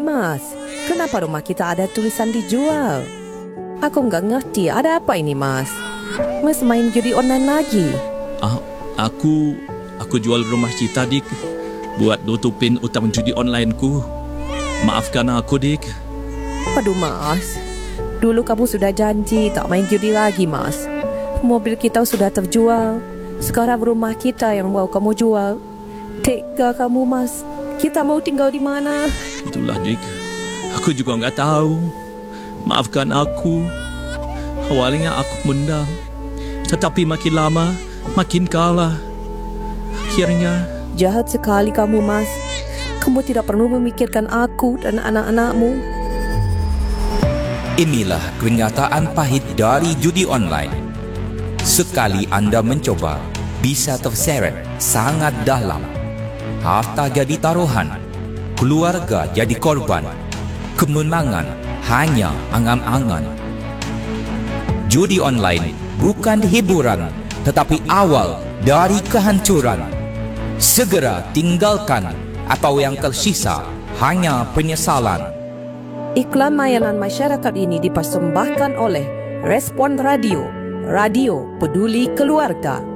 Mas, kenapa rumah kita ada tulisan dijual? Aku nggak ngerti, ada apa ini, Mas? Mas main judi online lagi? Aku jual rumah kita, Dik, buat nutupin utang judi onlineku. Maafkan aku, Dik. Aduh, Mas, dulu kamu sudah janji tak main judi lagi, Mas. Mobil kita sudah terjual. Sekarang rumah kita yang mau kamu jual. Tega kamu, Mas. Kita mau tinggal di mana? Itulah, Dik. Aku juga nggak tahu. Maafkan aku. Awalnya aku menang, tetapi makin lama makin kalah. Akhirnya... Jahat sekali kamu, Mas. Kamu tidak perlu memikirkan aku dan anak-anakmu. Inilah kenyataan pahit dari judi online. Sekali Anda mencoba, bisa terseret sangat dalam. Harta jadi taruhan, keluarga jadi korban, kemenangan hanya angan-angan. Judi online bukan hiburan, tetapi awal dari kehancuran. Segera tinggalkan, atau yang tersisa hanya penyesalan. Iklan layanan masyarakat ini dipersembahkan oleh Respon Radio, Radio Peduli Keluarga.